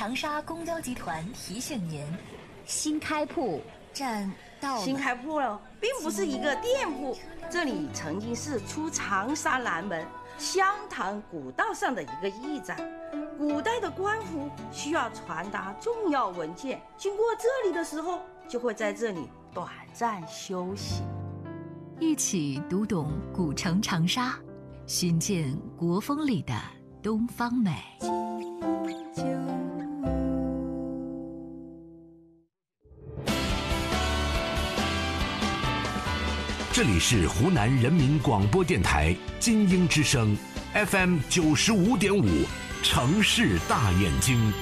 长沙公交集团提醒您： 新开铺站到了。 新开铺了，并不是一个店铺，这里曾经是出长沙南门湘潭古道上的一个驿站。古代的官府需要传达重要文件，经过这里的时候，就会在这里短暂休息。 一起读懂古城长沙，寻见国风里的东方美。 这里是湖南人民广播电台金鹰之声 FM 95.5，城市大眼睛。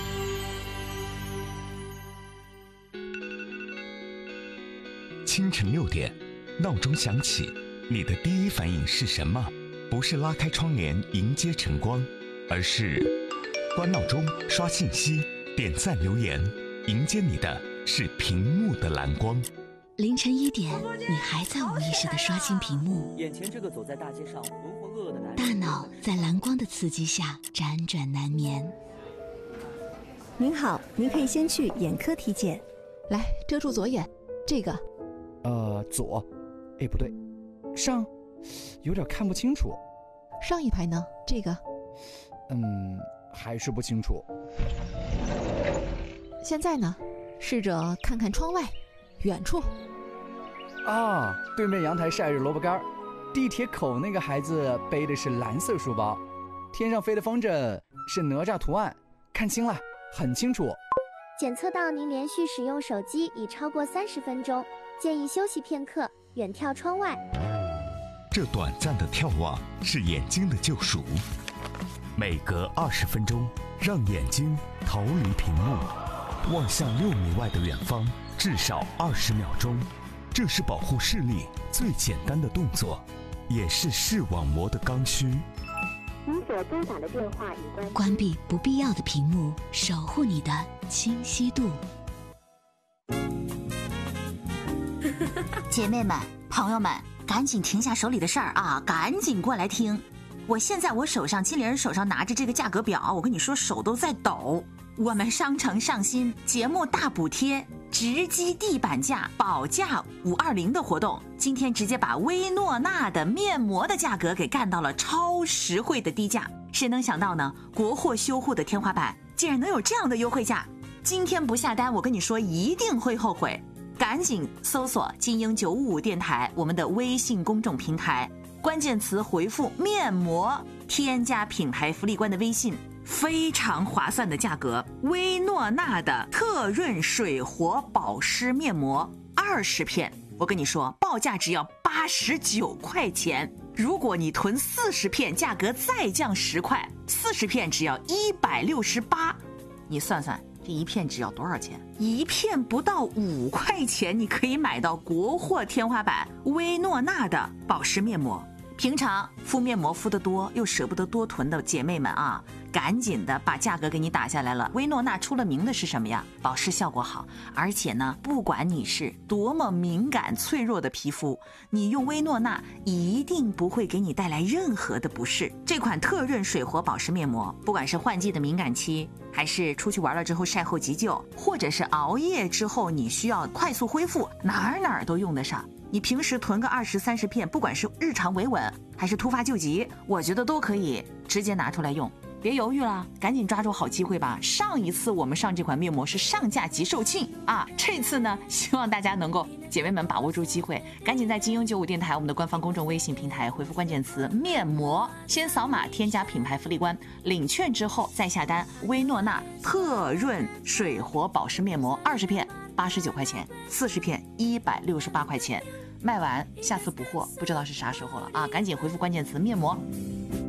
清晨6点，闹钟响起，你的第一反应是什么？不是拉开窗帘迎接晨光，而是关闹钟、刷信息、点赞留言，迎接你的是屏幕的蓝光。 凌晨1点，你还在无意识地刷新屏幕， 眼前这个走在大街上浑浑噩噩的男人， 大脑在蓝光的刺激下辗转难眠。 您好，您可以先去眼科体检。 来，遮住左眼，这个。 左，哎，不对，上，有点看不清楚。 上一排呢？这个。 还是不清楚。 现在呢？试着看看窗外，远处。 啊，对面阳台晒着萝卜干，地铁口那个孩子背的是蓝色书包，天上飞的风筝是哪吒图案，看清了，很清楚。 检测到您连续使用手机已超过30分钟，建议休息片刻，远眺窗外。 这短暂的眺望是眼睛的救赎，每隔20分钟，让眼睛逃离屏幕，望向6米外的远方，至少20秒钟。这是保护视力最简单的动作，也是视网膜的刚需。 您所拨打的电话已关闭不必要的屏幕，守护你的清晰度。 姐妹们、朋友们，赶紧停下手里的事儿啊，赶紧过来听！现在我手上，金玲手上拿着这个价格表，我跟你说手都在抖。我们商城上新节目大补贴，直击地板价，保价520的活动，今天直接把薇诺娜的面膜的价格给干到了超实惠的低价。谁能想到呢？国货修护的天花板竟然能有这样的优惠价！今天不下单，我跟你说一定会后悔。赶紧搜索金鹰955电台我们的微信公众平台，关键词回复面膜，添加品牌福利官的微信，非常划算的价格，薇诺娜的特润水活保湿面膜20片，我跟你说报价只要89块钱，如果你囤40片，价格再降10块，40片只要168，你算算这一片只要多少钱？一片不到5块钱，你可以买到国货天花板薇诺娜的保湿面膜。平常敷面膜敷得多又舍不得多囤的姐妹们啊，赶紧的把价格给你打下来了。薇诺娜出了名的是什么呀？保湿效果好，而且呢，不管你是多么敏感脆弱的皮肤，你用薇诺娜一定不会给你带来任何的不适。这款特润水活保湿面膜，不管是换季的敏感期，还是出去玩了之后晒后急救，或者是熬夜之后你需要快速恢复，哪儿都用得上。你平时囤个20、30片，不管是日常维稳还是突发救急，我觉得都可以直接拿出来用。别犹豫了，赶紧抓住好机会吧！上一次我们上这款面膜是上架即售罄啊，这次呢，希望大家能够姐妹们把握住机会，赶紧在金鹰95电台我们的官方公众微信平台回复关键词面膜，先扫码添加品牌福利官，领券之后再下单。薇诺娜特润水活保湿面膜20片89块钱，40片168块钱，卖完下次补货不知道是啥时候了啊！赶紧回复关键词面膜。